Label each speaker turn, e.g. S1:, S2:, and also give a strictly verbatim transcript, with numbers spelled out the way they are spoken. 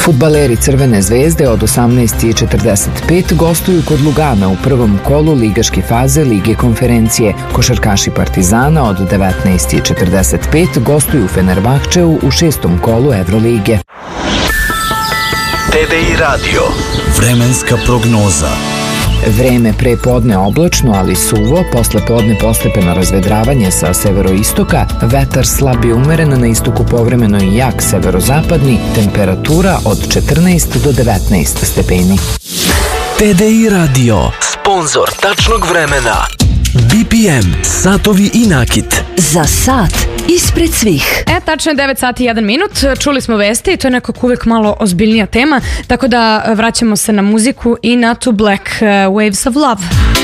S1: Fudbaleri Crvene zvezde od osamnaest i četrdeset pet gostuju kod Lugana u prvom kolu ligaške faze Lige konferencije. Košarkaši Partizana od devetnaest i četrdeset pet gostuju u Fenerbahčeu u šestom kolu Evrolige.
S2: T D I Radio. Vremenska prognoza.
S1: Vreme pre podne oblačno, ali suvo, posle podne postepeno razvedravanje sa severoistoka, vetar slab i umeren, na istoku povremeno i jak severozapadni, temperatura od četrnaest do devetnaest stepeni.
S2: T D I Radio, sponzor tačnog vremena. B P M, satovi i nakit.
S3: Za sat ispred svih.
S4: E, tačno je devet sati i jedan minut. Čuli smo vesti i to je nekako uvek malo ozbiljnija tema, tako da vraćamo se na muziku i na To Black, uh, Waves of Love.